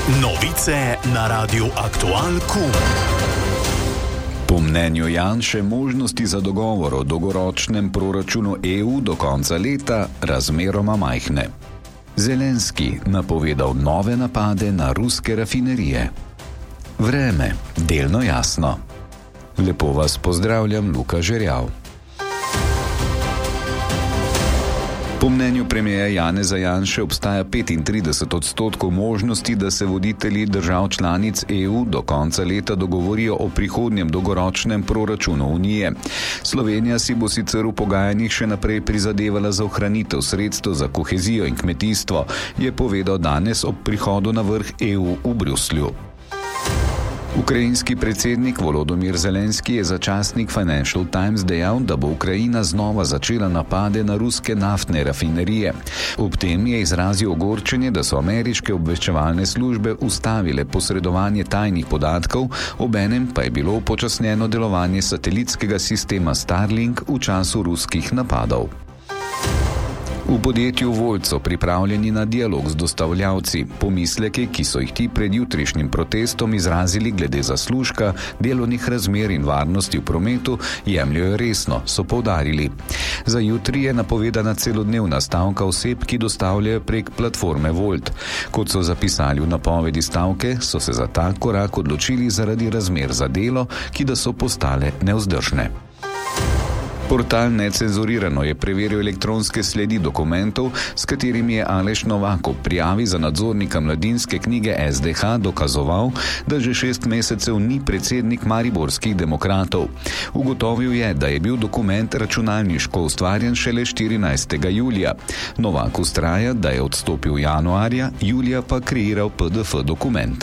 Novice na Radiu Aktual KUM. Po mnenju Janše možnosti za dogovor o dolgoročnem proračunu EU do konca leta razmeroma majhne. Zelenski napovedal nove napade na ruske rafinerije. Vreme delno jasno. Lepo vas pozdravljam, Luka Žerjav. Po mnenju premierja Janeza Janše obstaja 35% možnosti, da se voditelji držav članic EU do konca leta dogovorijo o prihodnjem dolgoročnem proračunu Unije. Slovenija si bo sicer v pogajanjih še naprej prizadevala za ohranitev sredstev za kohezijo in kmetijstvo, je povedal danes ob prihodu na vrh EU v Bruslju. Ukrajinski predsednik Volodymyr Zelenski je za časnik Financial Times dejal, da bo Ukrajina znova začela napade na ruske naftne rafinerije. Ob tem je izrazil ogorčenje, da so ameriške obveščevalne službe ustavile posredovanje tajnih podatkov, obenem pa je bilo upočasnjeno delovanje satelitskega sistema Starlink v času ruskih napadov. V podjetju Volt so pripravljeni na dialog z dostavljavci. Pomisleke, ki so jih ti pred jutrišnjim protestom izrazili glede zaslužka, delovnih razmer in varnosti v prometu, jemljajo resno, so poudarili. Za jutri je napovedana celodnevna stavka oseb, ki dostavljajo prek platforme Volt. Kot so zapisali v napovedi stavke, so se za ta korak odločili zaradi razmer za delo, ki da so postale nevzdržne. Portal Necenzurirano je preveril elektronske sledi dokumentov, s katerimi je Aleš Novak ob prijavi za nadzornika mladinske knjige SDH dokazoval, da že 6 mesecev ni predsednik mariborskih demokratov. Ugotovil je, da je bil dokument računalniško ustvarjen šele 14. julija. Novak vztraja, da je odstopil januarja, julija pa kreiral PDF dokument.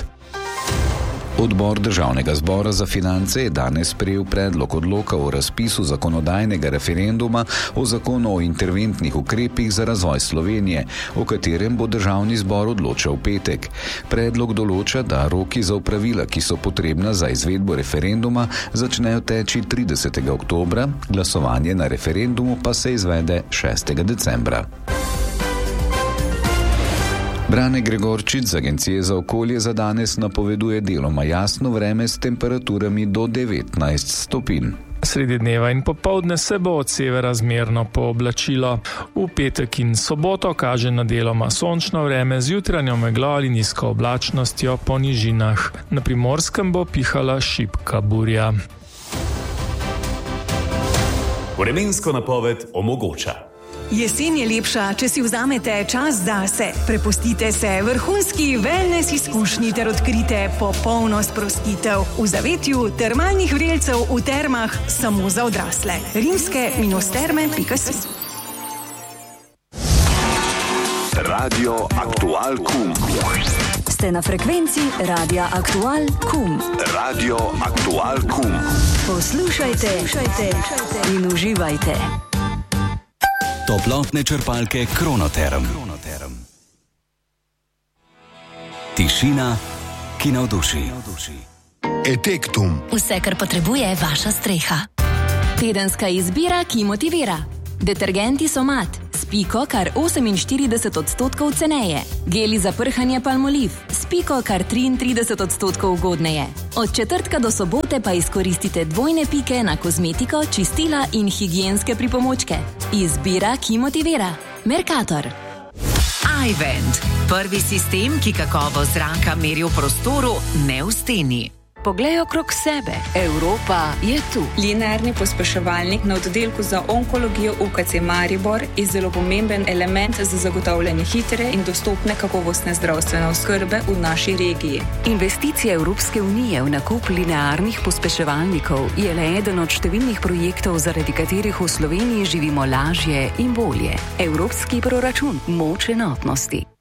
Odbor Državnega zbora za finance je danes sprejel predlog odloka o razpisu zakonodajnega referenduma o zakonu o interventnih ukrepih za razvoj Slovenije, o katerem bo Državni zbor odločal v petek. Predlog določa, da roki za opravila, ki so potrebna za izvedbo referenduma, začnejo teči 30. oktobra, glasovanje na referendumu pa se izvede 6. decembra. Brane Gregorčič z Agencije za okolje za danes napoveduje deloma jasno vreme s temperaturami do 19 stopinj. Sredi dneva in popoldne se bo od severa zmerno pooblačilo. V petek in soboto kaže na deloma sončno vreme z jutranjo meglo ali nizko oblačnostjo po nižinah. Na Primorskem bo pihala šibka burja. Vremensko napoved omogoča. Jesen je lepša, če si vzamete čas zase. Prepustite se vrhunski wellness izkušnji ter odkrite popolno sprostitev v zavetju termalnih vrelcev v termah samo za odrasle. rimske-terme.si Radio Aktual KUM. Ste na frekvenci Radia Aktual KUM. Radio Aktual KUM. Poslušajte in uživajte. Toplotne črpalke Kronoterm. Tišina, ki navduši. Etektum. Vse, kar potrebuje vaša streha. Tedenska izbira, ki motivira. Detergenti Somat s piko kar 48% ceneje. Geli za prhanje Palmolive s piko kar 33% ugodneje. Od četrtka do sobote pa izkoristite dvojne pike na kozmetiko, čistila in higienske pripomočke. Izbira, ki motivira. Mercator. iVent. Prvi sistem, ki kakovost zraka meri v prostoru, ne v steni. Poglej okrog sebe. Evropa je tu. Linearni pospeševalnik na oddelku za onkologijo UKC Maribor je zelo pomemben element za zagotavljanje hitre in dostopne kakovostne zdravstvene oskrbe v naši regiji. Investicija Evropske unije v nakup linearnih pospeševalnikov je le eden od številnih projektov, zaradi katerih v Sloveniji živimo lažje in bolje. Evropski proračun, moč enotnosti.